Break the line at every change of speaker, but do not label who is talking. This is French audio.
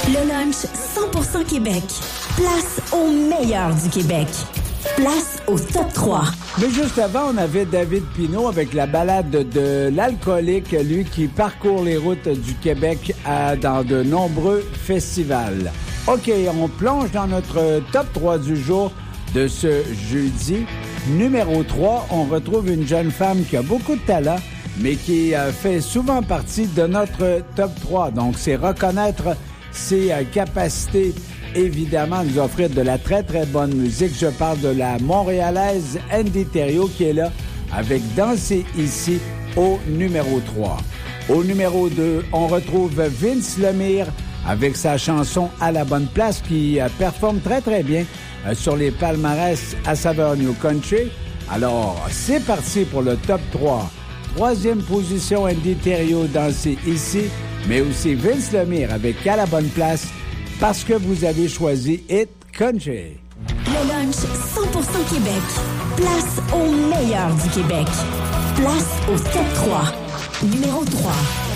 Le lunch 100% Québec. Place au meilleur du Québec. Place au top 3.
Mais juste avant, on avait David Pinault avec la balade de l'alcoolique, lui qui parcourt les routes du Québec dans de nombreux festivals. OK, on plonge dans notre top 3 du jour de ce jeudi. Numéro 3, on retrouve une jeune femme qui a beaucoup de talent, mais qui fait souvent partie de notre top 3. Donc, c'est reconnaître ses capacités, évidemment, à nous offrir de la très, très bonne musique. Je parle de la Montréalaise Andy Thériault qui est là avec Danser ici au numéro 3. Au numéro 2, on retrouve Vince Lemire avec sa chanson « À la bonne place » qui performe très, très bien sur les palmarès à saveur New Country. Alors, c'est parti pour le top 3. Troisième position, Andy Thériault, Danser ici, mais aussi Vince Lemire avec « À la bonne place » parce que vous avez choisi Hit Country.
Le lunch 100% Québec. Place au meilleur du Québec. Place au top 3. Numéro 3.